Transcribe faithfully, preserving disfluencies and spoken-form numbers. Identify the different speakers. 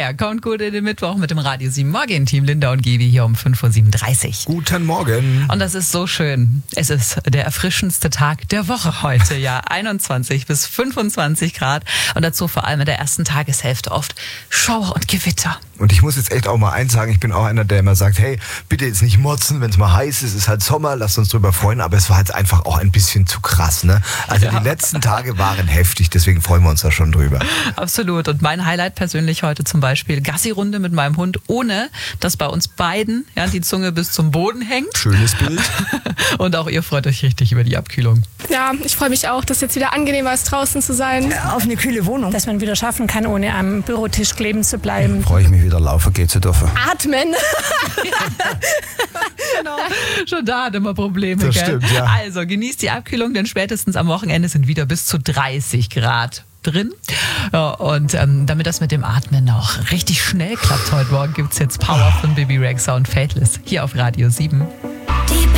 Speaker 1: Fire kommt gut in den Mittwoch mit dem Radio sieben Morgen-Team Linda und Gibi hier um fünf Uhr siebenunddreißig.
Speaker 2: Guten Morgen.
Speaker 1: Und das ist so schön. Es ist der erfrischendste Tag der Woche heute, ja. einundzwanzig bis fünfundzwanzig Grad und dazu vor allem in der ersten Tageshälfte oft Schauer und Gewitter.
Speaker 2: Und ich muss jetzt echt auch mal eins sagen, ich bin auch einer, der immer sagt, hey, bitte jetzt nicht motzen, wenn es mal heiß ist, es ist halt Sommer, lasst uns drüber freuen, aber es war jetzt einfach auch ein bisschen zu krass, ne? Also
Speaker 1: Ja.
Speaker 2: die letzten Tage waren heftig, deswegen freuen wir uns da schon drüber.
Speaker 1: Absolut. Und mein Highlight persönlich heute zum Beispiel Gassi-Runde mit meinem Hund, ohne dass bei uns beiden ja, die Zunge bis zum Boden hängt.
Speaker 2: Schönes Bild.
Speaker 1: Und auch ihr freut euch richtig über die Abkühlung.
Speaker 3: Ja, ich freue mich auch, dass jetzt wieder angenehmer ist, draußen zu sein.
Speaker 4: Auf eine kühle Wohnung. Dass man wieder schaffen kann, ohne am Bürotisch kleben zu bleiben.
Speaker 5: Freue ich mich wieder laufen gehen zu dürfen.
Speaker 3: Atmen.
Speaker 1: Genau. Schon da hat immer Probleme.
Speaker 2: Das
Speaker 1: gell?
Speaker 2: stimmt, ja.
Speaker 1: Also genießt die Abkühlung, denn spätestens am Wochenende sind wieder bis zu dreißig Grad drin. Ja, und ähm, damit das mit dem Atmen auch richtig schnell klappt heute Morgen, gibt es jetzt Power von Bibi Rexha und Faithless hier auf Radio sieben.